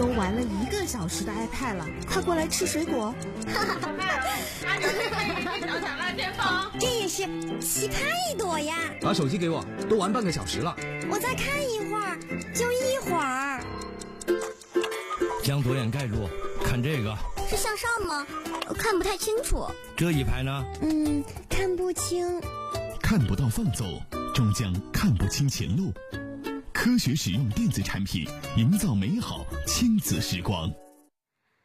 都玩了1个小时的 iPad 了，快过来吃水果。 按照这个一小小辣天房， 这也是奇葩一朵呀！ 把手机给我，都玩半个小时了。 我再看一会儿，就一会儿。 将左眼盖住，看这个。 是向上吗？看不太清楚。 这一排呢？ 看不清。 看不到放走，终将看不清前路。科学使用电子产品，营造美好亲子时光。